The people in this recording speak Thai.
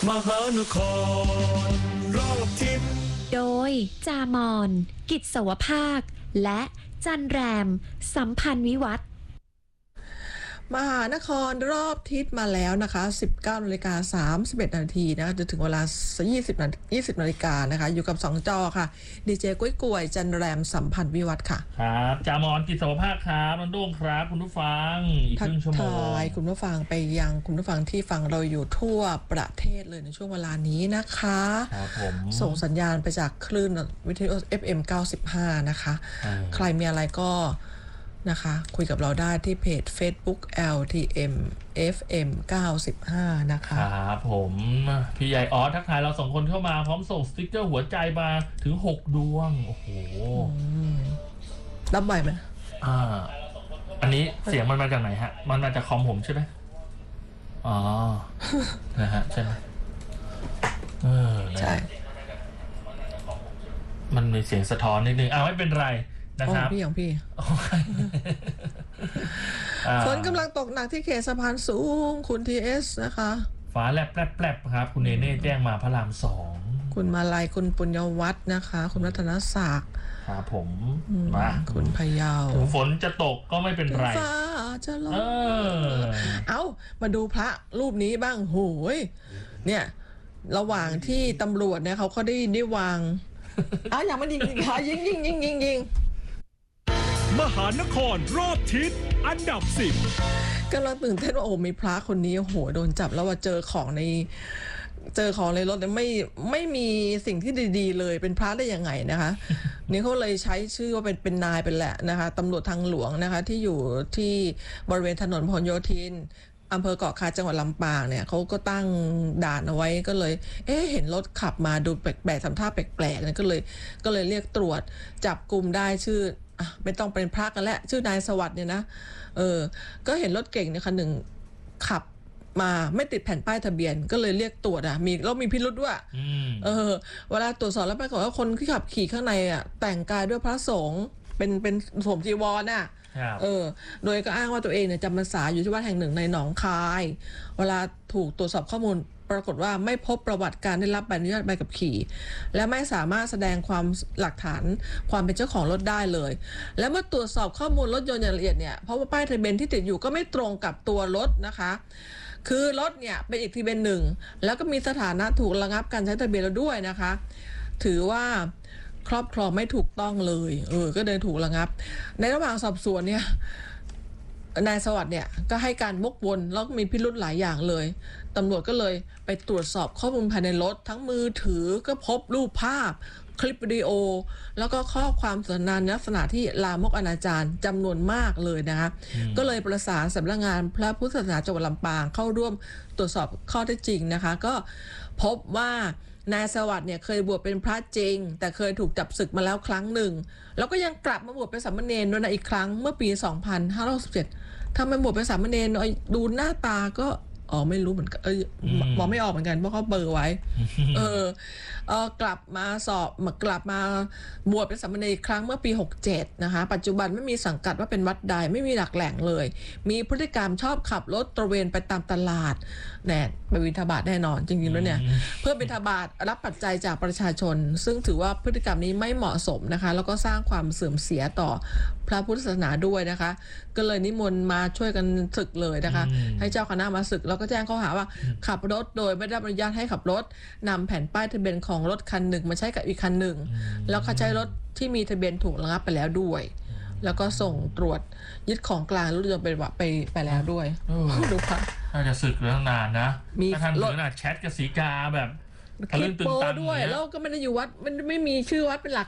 มหานครรอบทิศโดยจามอนกิจสวภาคและจันแรมสัมพันธ์วิวัฒน์มหานครรอบทิศมาแล้วนะคะ 19:31 นาทีนะจนถึงเวลา 20 นาฬิกานะคะอยู่กับ2จอค่ะดีเจกุ้ยกวยจันแรมสัมพันธ์วิวัฒน์ค่ะครับจามอนกิจสวภาคครับน้องโด่งครับคุณผู้ฟังอีกครึ่งชั่วโมงทักทายคุณผู้ฟังไปยังคุณผู้ฟังที่ฟังเราอยู่ทั่วประเทศเลยในช่วงเวลานี้นะคะครับผมส่งสัญญาณไปจากคลื่นวิทยุ FM 95 นะคะใครมีอะไรก็นะคะคุยกับเราได้ที่เพจ Facebook LTM FM 95 นะคะครับผมพี่ใหญ่ออสทักทายเรา2คนเข้ามาพร้อมส่งสติ๊กเกอร์หัวใจมาถึง6ดวงโอ้โหรับไหวไหมอันนี้เสียงมันมาจากไหนฮะมันมาจากคอมผมใช่ไหมอ๋อนะฮะใช่ไหมใช่มันมีเสียงสะท้อนนิดนึงไม่เป็นไรนะครับของพี่ฝนกำลังตกหนักที่เขตสะพานสูงคุณ TS นะคะฟ้าแลบแปลบครับคุณเนเน่แจ้งมาพระราม2 คุณมาลัยคุณปุญญวัฒน์นะคะคุณรัตนศักดิ์ครับผมมาคุณพยาวถึงฝนจะตกก็ไม่เป็นไรฟ้าจะลงมาดูพระรูปนี้บ้างโหยเนี่ยระหว่างที่ตำรวจเนี่ยเขาก็ได้วางอย่างมันยิงยิงมหานครรอบทิศอันดับ10 กำลังตื่นเต้นว่ามีพระคนนี้โหโดนจับแล้วว่าเจอของในรถเนี่ยไม่มีสิ่งที่ดีๆเลยเป็นพระได้ยังไงนะคะนี่เขาเลยใช้ชื่อว่าเป็นนายเป็นแหละนะคะตำรวจทางหลวงนะคะที่อยู่ที่บริเวณถนนพหลโยธินอำเภอเกาะคาจังหวัดลำปางเนี่ยเขาก็ตั้งด่านเอาไว้ก็เลยเห็นรถขับมาดูแปลกๆทำท่าแปลกๆเนี่ยก็เลยเรียกตรวจจับกลุ่มได้ชื่อไม่ต้องเป็นพระกันแล้วชื่อนายสวัสดิ์เนี่ยนะก็เห็นรถเก่งเนี่ยคันหนึ่งขับมาไม่ติดแผ่นป้ายทะเบียนก็เลยเรียกตรวจมีพิรุธด้วยเวลาตรวจสอบแล้วปรากฏว่าคนที่ขับขี่ข้างในแต่งกายด้วยพระสงฆ์เป็นสวมจีวรโดยก็อ้างว่าตัวเองเนี่ยจำพรรษาอยู่ที่วัดแห่งหนึ่งในหนองคายเวลาถูกตรวจสอบข้อมูลปรากฏว่าไม่พบประวัติการได้รับใบอนุญาตใบขับขี่และไม่สามารถแสดงความหลักฐานความเป็นเจ้าของรถได้เลยและเมื่อตรวจสอบข้อมูลรถยนต์อย่างละเอียดเนี่ยเพราะว่าป้ายทะเบียนที่ติดอยู่ก็ไม่ตรงกับตัวรถนะคะคือรถเนี่ยเป็นอีกทะเบียนหนึ่งแล้วก็มีสถานะถูกระงับการใช้ทะเบียนแล้วด้วยนะคะถือว่าครอบครองไม่ถูกต้องเลยก็เดินถูกระงับในระหว่างสอบสวนเนี่ยนายสวัสดิ์เนี่ยก็ให้การวกวนแล้วมีพิรุธหลายอย่างเลยตำรวจก็เลยไปตรวจสอบข้อมูลภายในรถทั้งมือถือก็พบรูปภาพคลิปวิดีโอแล้วก็ข้อความสนทนาลักษณะที่ลามกอนาจารจำนวนมากเลยนะคะก็เลยประสานสำนักงานพระพุทธศาสนาจังหวัดลำปางเข้าร่วมตรวจสอบข้อเท็จจริงนะคะก็พบว่านายสวัสดิ์เนี่ยเคยบวชเป็นพระจริงแต่เคยถูกจับศึกมาแล้วครั้งหนึ่งแล้วก็ยังกลับมาบวชเป็นสามเณรด้วยนะอีกครั้งเมื่อปี 2567ทำไมบวชเป็นสามเณรดูหน้าตาก็ไม่รู้เหมือนกันบอกไม่ออกเหมือนกันเพราะเขาเบอร์ไว้กลับมาบวชเป็นสามเณรอีกครั้งเมื่อปี 67นะคะปัจจุบันไม่มีสังกัดว่าเป็นวัดใดไม่มีหลักแหล่งเลยมีพฤติกรรมชอบขับรถตระเวนไปตามตลาดไปบิณฑบาตแน่นอนจริงๆแล้วเนี่ยเพื่อบิณฑบาตรับปัจจัยจากประชาชนซึ่งถือว่าพฤติกรรมนี้ไม่เหมาะสมนะคะแล้วก็สร้างความเสื่อมเสียต่อพระพุทธศาสนาด้วยนะคะก็เลยนิมนต์มาช่วยกันศึกเลยนะคะให้เจ้าคณะมาศึกแล้วก็แจ้งข้อหาว่าขับรถโดยไม่ได้รับอนุญาตให้ขับรถนำแผ่นป้ายทะเบียนของรถคันหนึ่งมาใช้กับอีกคันหนึ่งแล้วก็ใช้รถที่มีทะเบียนถูกระงับไปแล้วด้วยแล้วก็ส่งตรวจยึดของกลางรถยนต์ไปแล้วด้วยดูค่ะน่าจะศึกเรื่องนานนะมีท่านถึงแชทกับสีกาแบบคลิปโป้ด้วยแล้วก็ไม่ได้อยู่วัดมันไม่มีชื่อวัดเป็นหลัก